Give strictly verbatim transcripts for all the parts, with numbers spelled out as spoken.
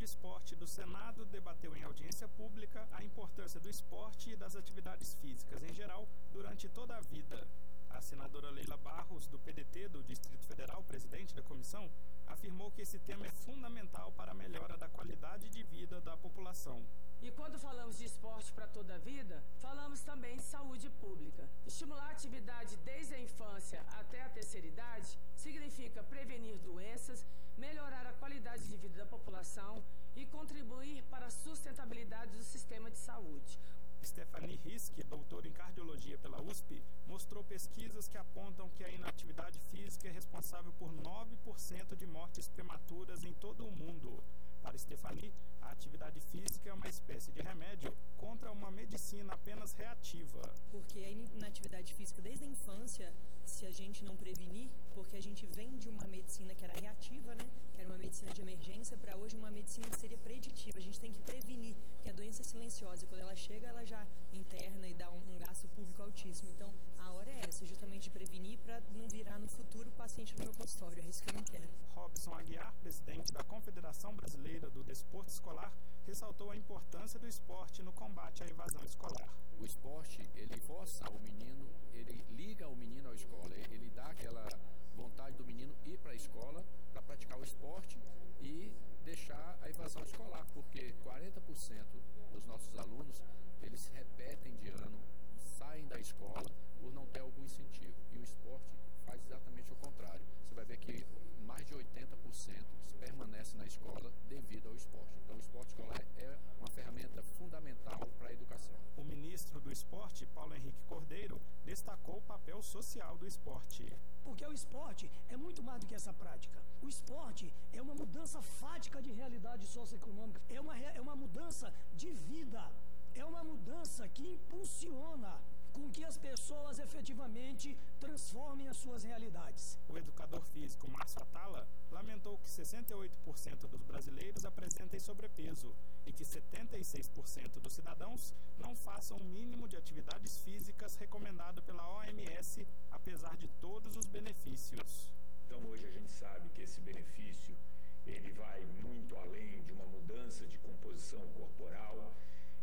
de Esporte do Senado debateu em audiência pública a importância do esporte e das atividades físicas em geral durante toda a vida. A senadora Leila Barros, do P D T do Distrito Federal, presidente da comissão, afirmou que esse tema é fundamental para a melhora da qualidade de vida da população. E quando falamos de esporte para toda a vida, falamos também de saúde pública. Estimular a atividade desde a infância até a terceira idade significa prevenir doenças, melhorar a qualidade de vida da população e contribuir para a sustentabilidade do sistema de saúde. Stephanie Risk, doutora em cardiologia pela U S P, mostrou pesquisas que apontam que a inatividade física é responsável por nove por cento de mortes prematuras em todo o mundo. Para Stephanie, a atividade física é uma espécie de remédio contra uma medicina apenas reativa. Porque a inatividade física desde a infância, se a gente não prevenir, porque a gente vem de uma medicina que era reativa, né? Que era uma medicina de emergência, para hoje uma medicina que seria preditiva. A gente tem que prevenir, porque a doença é silenciosa e quando ela chega, ela já interna e dá um, um gasto público altíssimo. Então, a hora é essa, justamente de prevenir para não virar no futuro paciente no meu consultório. É isso que eu não quero. Robson Aguiar, presidente da Confederação Brasileira do Desporto Escolar, ressaltou a importância do esporte no combate à evasão escolar. O esporte, ele força o menino, ele liga o menino à escola, ele dá aquela vontade do menino ir para a escola para praticar o esporte e deixar a evasão escolar, porque quarenta por cento dos nossos alunos, eles repetem de ano, saem da escola por não ter algum incentivo. E o esporte faz exatamente o contrário. Você vai ver que mais de oitenta por cento permanece na escola devido ao esporte. Então, o esporte escolar é uma ferramenta fundamental para a educação. O ministro do Esporte, Paulo Henrique Cordeiro, destacou o papel social do esporte. Porque o esporte é muito mais do que essa prática. O esporte é uma mudança fática de realidade socioeconômica, é uma, é uma mudança de vida, é uma mudança que impulsiona com que as pessoas efetivamente transformem as suas realidades. O educador físico Márcio Atala lamentou que sessenta e oito por cento dos brasileiros apresentem sobrepeso e que setenta e seis por cento dos cidadãos não façam o mínimo de atividades físicas recomendado pela O M S, apesar de todos os benefícios. Então hoje a gente sabe que esse benefício ele vai muito além de uma mudança de composição corporal,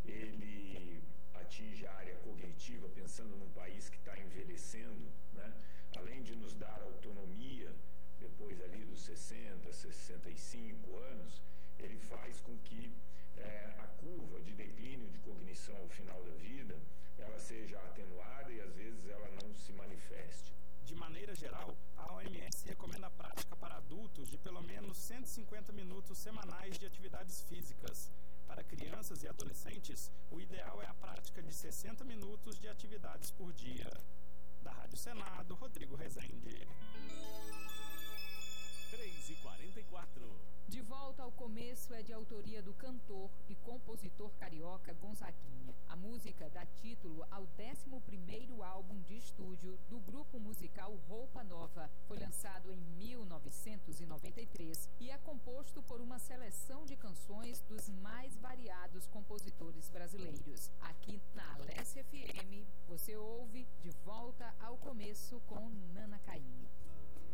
ele atinge a área cognitiva, pensando num país que está envelhecendo, né? Além de nos dar autonomia, depois ali dos sessenta, sessenta e cinco anos, ele faz com que é, a curva de declínio de cognição ao final da vida, ela seja atenuada e às vezes ela não se manifeste. De maneira geral, a O M S recomenda a prática para adultos de pelo menos cento e cinquenta minutos semanais de atividades físicas. Para crianças e adolescentes, o ideal é a prática de sessenta minutos de atividades por dia. Da Rádio Senado, Rodrigo Rezende. três e quarenta e quatro. De Volta ao Começo é de autoria do cantor e compositor carioca Gonzaguinha. A música dá título ao décimo primeiro álbum de estúdio do grupo musical Roupa Nova. Foi lançado em mil novecentos e noventa e três e é composto por uma seleção de canções dos mais variados compositores brasileiros. Aqui na Alessia F M, você ouve De Volta ao Começo com Nana Caymmi.